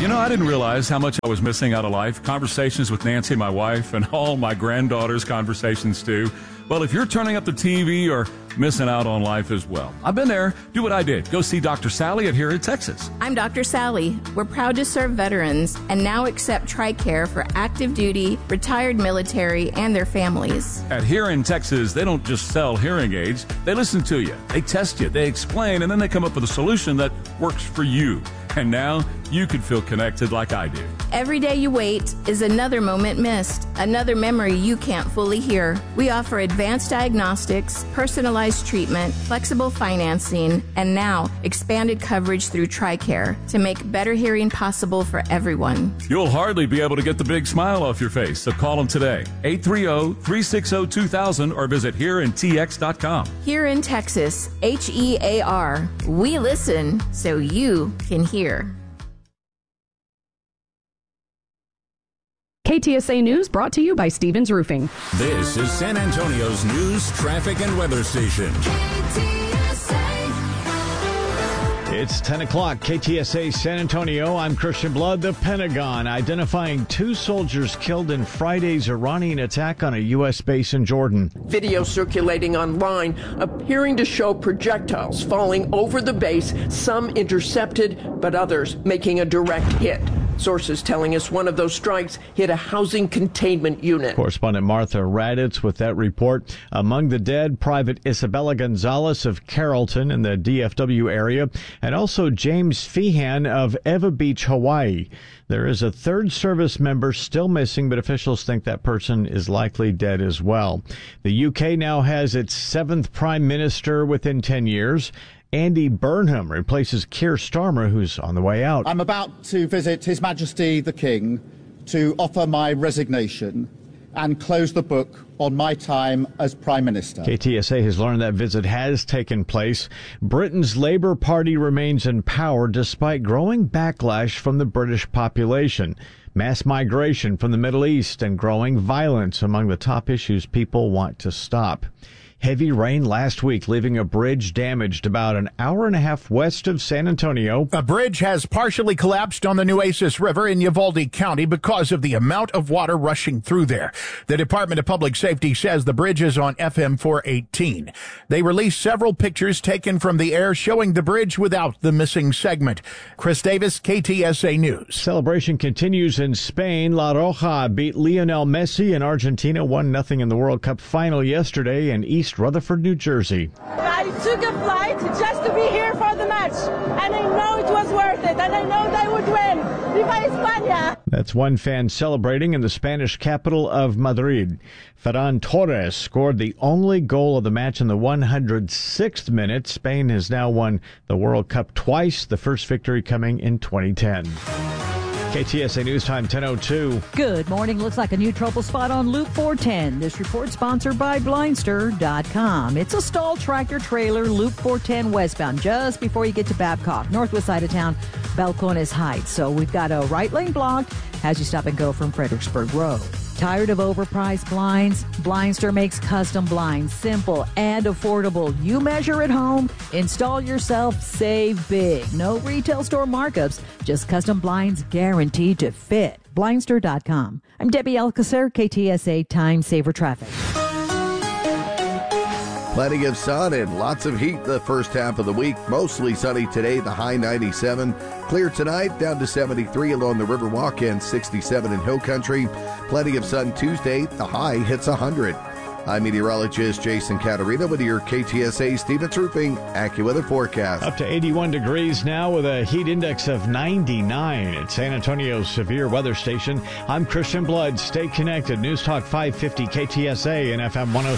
I didn't realize how much I was missing out of life. Conversations with Nancy, my wife, and all my granddaughter's conversations too. Well, if you're turning up the TV or missing out on life as well, I've been there. Do what I did. Go see Dr. Sally at Here in Texas. I'm Dr. Sally. We're proud to serve veterans and now accept TRICARE for active duty, retired military, and their families. At Here in Texas, they don't just sell hearing aids. They listen to you. They test you. They explain, and then they come up with a solution that works for you. And now you can feel connected like I do. Every day you wait is another moment missed, another memory you can't fully hear. We offer advanced diagnostics, personalized treatment, flexible financing, and now expanded coverage through TRICARE to make better hearing possible for everyone. You'll hardly be able to get the big smile off your face, so call them today. 830-360-2000 or visit HereInTX.com. Here in Texas, HEAR. We listen so you can hear. KTSA News brought to you by Stevens Roofing. This is San Antonio's news, traffic, and weather station. It's 10 o'clock, KTSA San Antonio. I'm Christian Blood. The Pentagon identifying 2 soldiers killed in Friday's Iranian attack on a U.S. base in Jordan. Video circulating online appearing to show projectiles falling over the base, some intercepted, but others making a direct hit. Sources telling us one of those strikes hit a housing containment unit. Correspondent Martha Raditz with that report. Among the dead, Private Isabella Gonzalez of Carrollton in the DFW area, and also James Feehan of Eva Beach, Hawaii. There is a 3rd service member still missing, but officials think that person is likely dead as well. The UK now has its 7th prime minister within 10 years. Andy Burnham replaces Keir Starmer, who's on the way out. I'm about to visit His Majesty the King to offer my resignation and close the book on my time as Prime Minister. KTSA has learned that visit has taken place. Britain's Labour Party remains in power despite growing backlash from the British population. Mass migration from the Middle East and growing violence among the top issues people want to stop. Heavy rain last week, leaving a bridge damaged about an hour and a half west of San Antonio. A bridge has partially collapsed on the Nueces River in Uvalde County because of the amount of water rushing through there. The Department of Public Safety says the bridge is on FM 418. They released several pictures taken from the air showing the bridge without the missing segment. Chris Davis, KTSA News. Celebration continues in Spain. La Roja beat Lionel Messi and Argentina 1-0 in the World Cup final yesterday in East Rutherford, New Jersey. I took a flight just to be here for the match, and I know it was worth it, and I know they would win. Viva España! That's one fan celebrating in the Spanish capital of Madrid. Ferran Torres scored the only goal of the match in the 106th minute. Spain has now won the World Cup twice, the first victory coming in 2010. KTSA News Time 10:02. Good morning. Looks like a new trouble spot on Loop 410. This report sponsored by Blindster.com. It's a stalled tractor trailer, Loop 410 westbound, just before you get to Babcock, northwest side of town, Balcones Heights. So we've got a right lane blocked as you stop and go from Fredericksburg Road. Tired of overpriced blinds? Blindster makes custom blinds simple and affordable. You measure at home, install yourself, save big. No retail store markups, just custom blinds guaranteed to fit. Blindster.com. I'm Debbie Alcacer, KTSA Time Saver Traffic. Plenty of sun and lots of heat the first half of the week. Mostly sunny today, the high 97. Clear tonight, down to 73 along the Riverwalk and 67 in Hill Country. Plenty of sun Tuesday, the high hits 100. I'm meteorologist Jason Caterina with your KTSA Stevens Roofing AccuWeather forecast. Up to 81 degrees now with a heat index of 99 at San Antonio's Severe Weather Station. I'm Christian Blood. Stay connected. News Talk 550 KTSA and FM 106.